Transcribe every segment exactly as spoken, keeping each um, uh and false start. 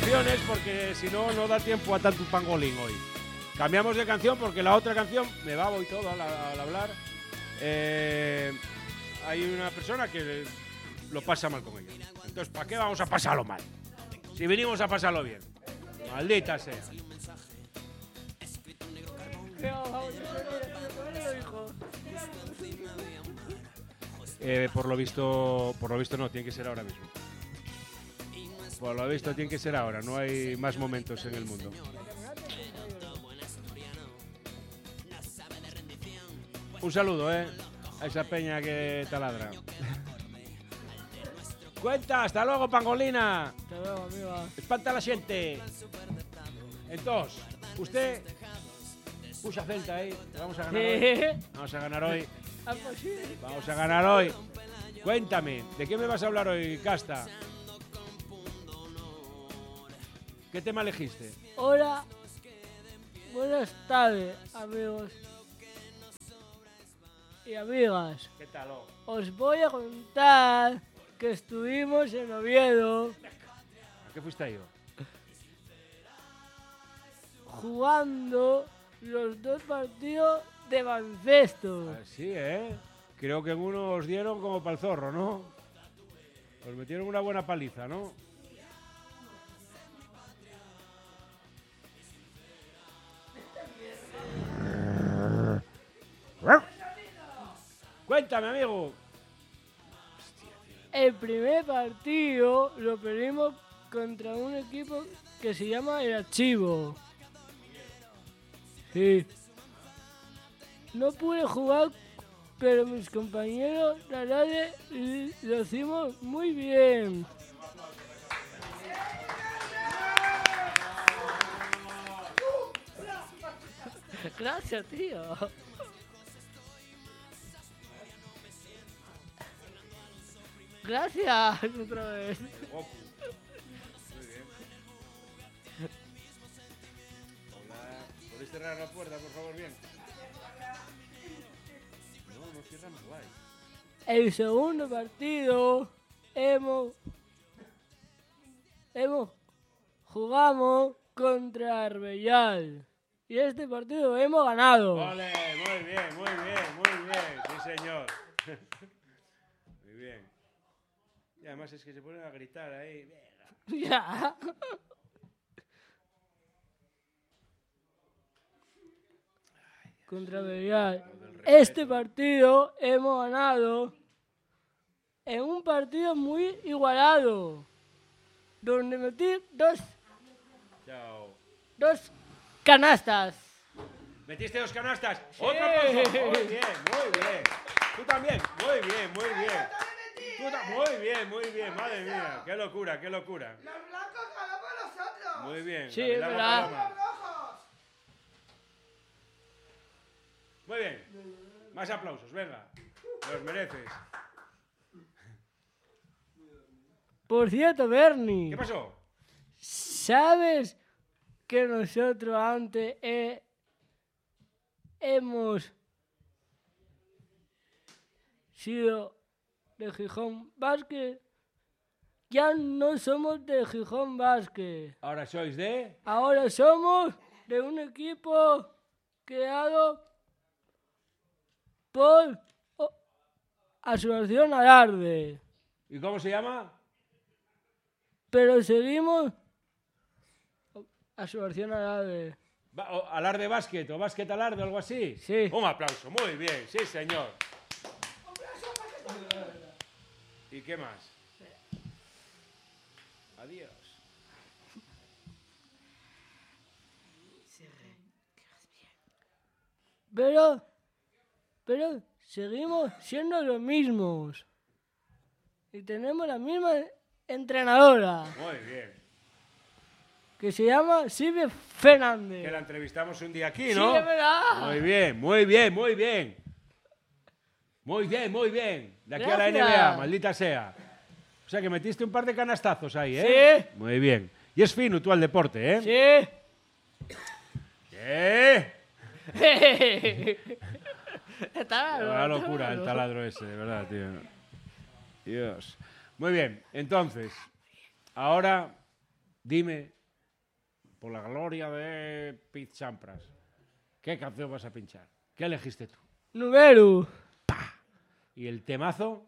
canciones porque si no, no da tiempo a tanto pangolín hoy. Cambiamos de canción porque la otra canción, me babo y todo al, al hablar, eh, hay una persona que lo pasa mal con ella. Entonces, ¿para qué vamos a pasarlo mal? Si venimos a pasarlo bien. Maldita sea. Eh, por lo visto, por lo visto no, tiene que ser ahora mismo. Por lo visto tiene que ser ahora, no hay más momentos en el mundo. Un saludo, eh, a esa peña que taladra. Cuenta, hasta luego, pangolina. Hasta luego, amiga. Espanta a la gente. Entonces, usted puxa Celta ahí, vamos a ganar hoy. Vamos a ganar hoy. Vamos a ganar hoy. Cuéntame, ¿de qué me vas a hablar hoy, Casta? ¿Qué tema elegiste? Hola, buenas tardes, amigos y amigas. ¿Qué tal? Oh? Os voy a contar que estuvimos en Oviedo. ¿A qué fuiste ahí? Jugando los dos partidos de baloncesto. Así, ¿eh? Creo que en uno os dieron como pa'l zorro, ¿no? Os metieron una buena paliza, ¿no? Cuéntame, amigo. El primer partido lo perdimos contra un equipo que se llama El Archivo. Sí. No pude jugar, pero mis compañeros, la verdad, lo hicimos muy bien. Gracias, tío. Gracias, otra vez. Oh, muy bien. Hola. ¿Podéis cerrar la puerta, por favor, bien? No, no cierran guay. El segundo partido hemos, hemos jugamos contra Arbellal. Y este partido hemos ganado. Vale, muy bien, muy bien, muy bien. Sí, señor. Muy bien. Y además es que se ponen a gritar ahí. Ya. Contra Arbellal. Este partido hemos ganado en un partido muy igualado. Donde metí dos, Chao. dos canastas. ¿Metiste dos canastas? Sí. ¡Otro aplauso! Muy bien, muy bien. Tú también. Muy bien, muy bien. Tú ta- muy bien, muy bien. Madre mía. Qué locura, qué locura. Los blancos ganamos nosotros. Muy bien. Sí, Gavilán es verdad. Paloma. Los rojos. Muy bien. Más aplausos, venga. Los mereces. Por cierto, Bernie. ¿Qué pasó? ¿Sabes que nosotros antes eh, hemos sido de Gijón Basket? Ya no somos de Gijón Basket. Ahora sois de... Ahora somos de un equipo creado por oh, Asociación Alarde. ¿Y cómo se llama? Pero seguimos Asociación Alarde. Ba- o- Alarde Básquet o Básquet Alarde o algo así. Sí. Un aplauso, muy bien, sí señor. ¿Y qué más? Adiós. Pero, pero seguimos siendo los mismos. Y tenemos la misma entrenadora, Muy bien. que se llama Silvia Fernández. Que la entrevistamos un día aquí, Sí, ¿no? es verdad. Muy bien, muy bien, muy bien. Muy bien, muy bien. De aquí a la N B A, Gracias. maldita sea. O sea que metiste un par de canastazos ahí, ¿eh? Sí. Muy bien. Y es fino tú al deporte, ¿eh? Sí. ¿Qué? Está raro, Una está locura el raro. taladro ese, de verdad, tío. Dios. Muy bien, entonces, ahora dime por la gloria de Pete Sampras, ¿qué canción vas a pinchar? ¿Qué elegiste tú? Número. ¿Y el temazo?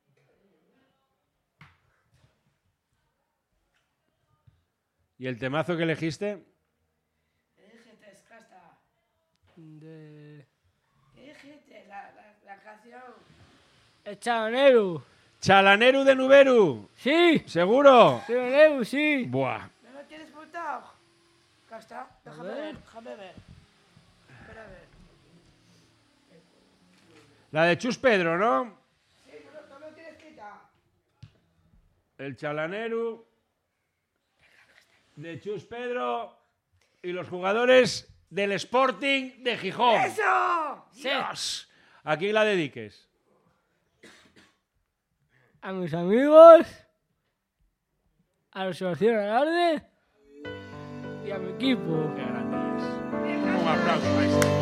¿Y el temazo que elegiste? Elegiste, Escasta. De... Elegiste la, la, la canción. El Chalanero. Chalaneru de Nuberu. Sí. ¿Seguro? Chalanero, sí. Buah. ¿No lo tienes montado? Casta, déjame ver. ver, déjame ver. Espera a ver. La de Chus Pedro, ¿no? Sí, pero no lo tienes quitado. El Chalaneru de Chus Pedro y los jugadores del Sporting de Gijón. ¡Eso! Dios. ¿A quién la dediques? A mis amigos, a la Sebastián Alarde y a mi equipo. Qué grande es. Un aplauso, maestro.